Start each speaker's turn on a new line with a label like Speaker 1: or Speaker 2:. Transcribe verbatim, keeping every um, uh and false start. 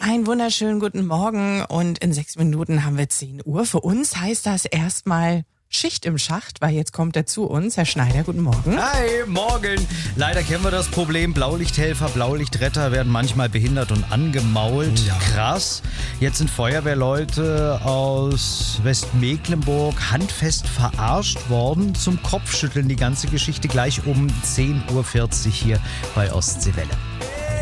Speaker 1: Einen wunderschönen guten Morgen und in sechs Minuten haben wir zehn Uhr. Für uns heißt das erstmal Schicht im Schacht, weil jetzt kommt er zu uns. Herr Schneider, guten Morgen.
Speaker 2: Hi, morgen. Leider kennen wir das Problem. Blaulichthelfer, Blaulichtretter werden manchmal behindert und angemault. Ja. Krass. Jetzt sind Feuerwehrleute aus Westmecklenburg handfest verarscht worden. Zum Kopfschütteln die ganze Geschichte gleich um zehn Uhr vierzig hier bei Ostseewelle.